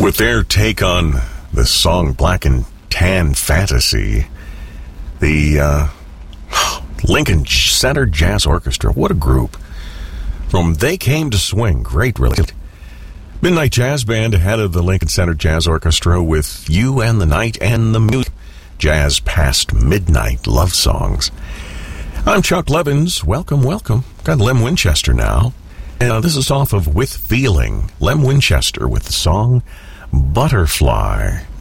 With their take on the song Black and Tan Fantasy, the Lincoln Center Jazz Orchestra, what a group. From They Came to Swing, great really. Midnight Jazz Band ahead of the Lincoln Center Jazz Orchestra with You and the Night and the Music. Jazz Past Midnight Love Songs. I'm Chuck Levins. Welcome, welcome. Got Lem Winchester now. And this is off of With Feeling. Lem Winchester with the song Butterfly.